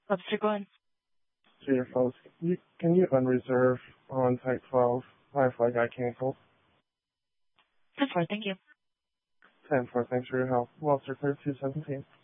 Webster, go ahead. To your folks, can you unreserve on Type 12? My flight got canceled. 10-4, thank you. 10-4, thanks for your help. Webster, clear 217.